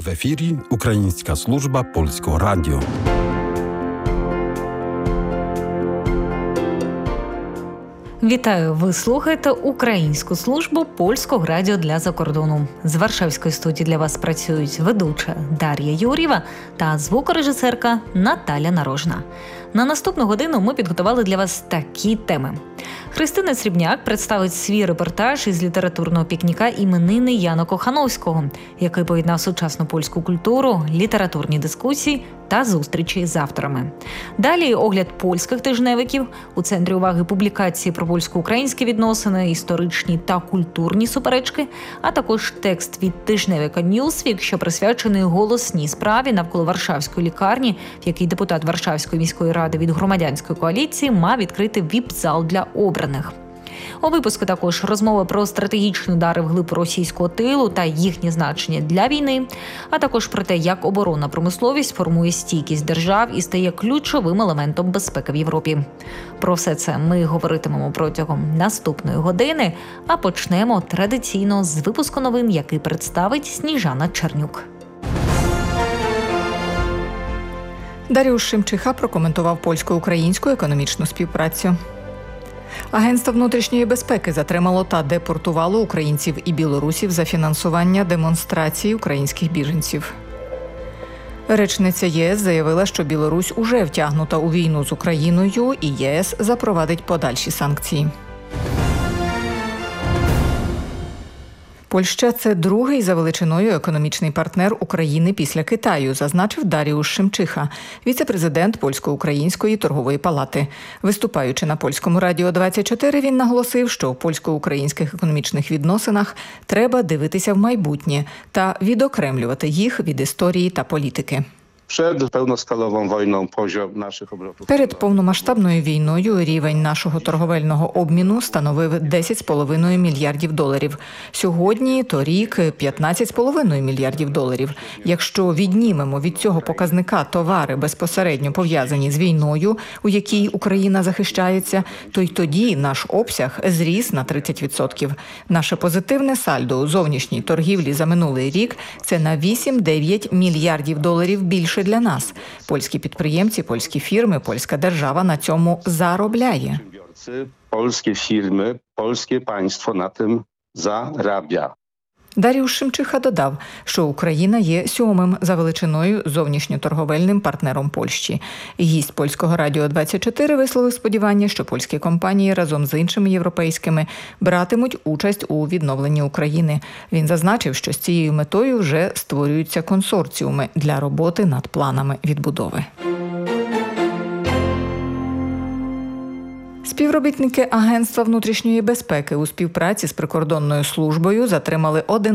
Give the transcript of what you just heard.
В ефірі Українська служба Польського радіо. Вітаю! Ви слухаєте Українську службу Польського радіо для закордону. З Варшавської студії для вас працюють ведуча Дар'я Юр'єва та звукорежисерка Наталя Нарожна. На наступну годину ми підготували для вас такі теми. Христина Срібняк представить свій репортаж із літературного пікніка іменини Яна Кохановського, який поєднав сучасну польську культуру, літературні дискусії та зустрічі з авторами. Далі огляд польських тижневиків, у центрі уваги публікації про польсько-українські відносини, історичні та культурні суперечки, а також текст від тижневика «Ньюсвік», що присвячений голосній справі навколо Варшавської лікарні, в якій депутат Варшавської міської ради від громадянської коаліції мав відкрити віп-зал для обраних. У випуску також розмова про стратегічні удари вглиб російського тилу та їхнє значення для війни, а також про те, як оборонна промисловість формує стійкість держав і стає ключовим елементом безпеки в Європі. Про все це ми говоритимемо протягом наступної години, а почнемо традиційно з випуску новин, який представить Сніжана Чернюк. Даріуш Шимчиха прокоментував польсько-українську економічну співпрацю. Агентство внутрішньої безпеки затримало та депортувало українців і білорусів за фінансування демонстрацій українських біженців. Речниця ЄС заявила, що Білорусь уже втягнута у війну з Україною і ЄС запровадить подальші санкції. Польща – це другий за величиною економічний партнер України після Китаю, зазначив Даріуш Шимчиха, віце-президент Польсько-української торгової палати. Виступаючи на Польському радіо 24, він наголосив, що в польсько-українських економічних відносинах треба дивитися в майбутнє та відокремлювати їх від історії та політики. Перед повномасштабною війною рівень нашого торговельного обміну становив $10,5 мільярдів. Сьогодні, торік, $15,5 мільярдів. Якщо віднімемо від цього показника товари, безпосередньо пов'язані з війною, у якій Україна захищається, то й тоді наш обсяг зріс на 30%. Наше позитивне сальдо у зовнішній торгівлі за минулий рік – це на $8-9 мільярдів більше для нас. Польські підприємці, польські фірми, польська держава на цьому заробляє. Польські фірми, польське панство на тим заробляє. Даріуш Шимчиха додав, що Україна є сьомим за величиною зовнішньоторговельним партнером Польщі. Гість Польського радіо 24 висловив сподівання, що польські компанії разом з іншими європейськими братимуть участь у відновленні України. Він зазначив, що з цією метою вже створюються консорціуми для роботи над планами відбудови. Співробітники Агентства внутрішньої безпеки у співпраці з прикордонною службою затримали 11